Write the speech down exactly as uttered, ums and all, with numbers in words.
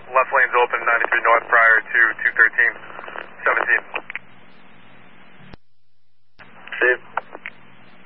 left lane's open, ninety-three north prior to two thirteen.